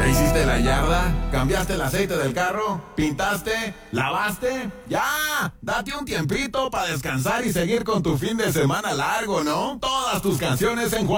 ¿Ya hiciste la yarda? ¿Cambiaste el aceite del carro? ¿Pintaste? ¿Lavaste? ¡Ya! Date un tiempito para descansar y seguir con tu fin de semana largo, ¿no? Todas tus canciones en